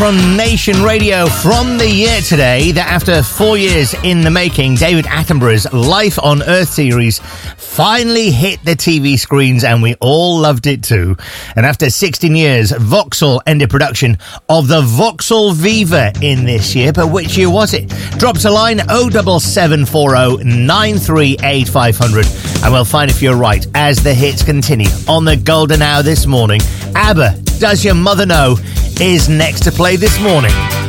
from Nation Radio from the year today that after 4 years in the making, David Attenborough's Life on Earth series finally hit the TV screens and we all loved it too. And after 16 years, Vauxhall ended production of the Vauxhall Viva in this year. But which year was it? Drop us a line 07740 938 500 and we'll find if you're right as the hits continue on the Golden Hour this morning. ABBA, Does Your Mother Know, is next to play this morning.